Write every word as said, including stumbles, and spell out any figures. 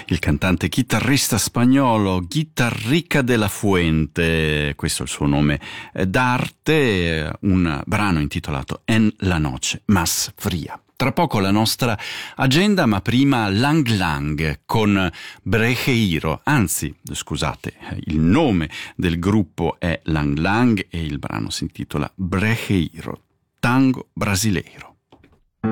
il cantante chitarrista spagnolo Guitarrica de la Fuente, questo è il suo nome d'arte, un brano intitolato En la noche más fría. Tra poco la nostra agenda, ma prima Lang Lang con Brejeiro, anzi, scusate, il nome del gruppo è Lang Lang e il brano si intitola Brejeiro, tango brasileiro.